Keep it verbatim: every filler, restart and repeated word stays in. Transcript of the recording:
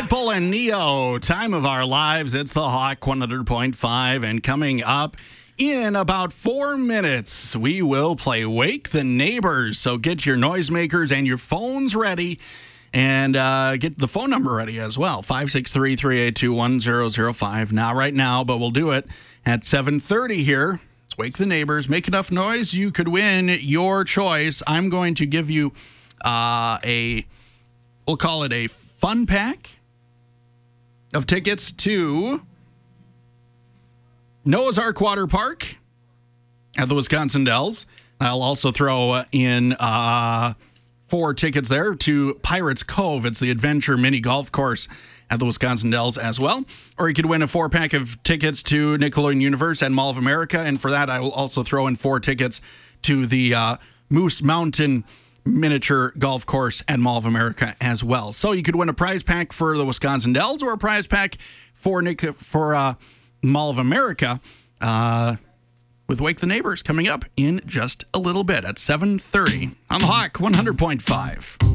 Pitbull and Neo, time of our lives. It's the Hawk one hundred point five, and coming up in about four minutes, we will play Wake the Neighbors. So get your noisemakers and your phones ready, and uh, get the phone number ready as well. five six three, three eight two, one zero zero five. Now, right now, but we'll do it at seven thirty here. It's Wake the Neighbors. Make enough noise, you could win your choice. I'm going to give you uh, a, we'll call it a fun pack of tickets to Noah's Ark Water Park at the Wisconsin Dells. I'll also throw in uh, four tickets there to Pirates Cove. It's the adventure mini golf course at the Wisconsin Dells as well. Or you could win a four-pack of tickets to Nickelodeon Universe and Mall of America. And for that, I will also throw in four tickets to the uh, Moose Mountain miniature golf course at Mall of America as well. So you could win a prize pack for the Wisconsin Dells or a prize pack for Nick for uh, Mall of America uh, with Wake the Neighbors coming up in just a little bit at seven thirty on the Hawk one hundred point five.